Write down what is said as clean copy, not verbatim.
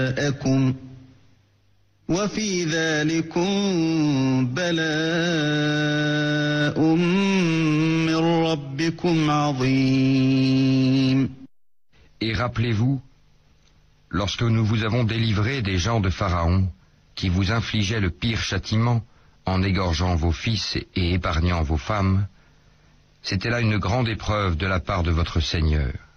آباءكم وفي ذلكم بلاء من ربكم عظيم. Et rappelez-vous, lorsque nous vous avons délivré des gens de Pharaon, qui vous infligeaient le pire châtiment en égorgeant vos fils et épargnant vos femmes, c'était là une grande épreuve de la part de votre Seigneur.